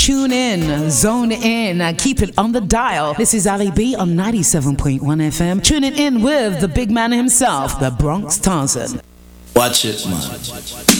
Tune in, zone in, keep it on the dial. This is Ali B on 97.1 FM. Tuning in with the big man himself, the Bronx Tarzan. Watch it, man.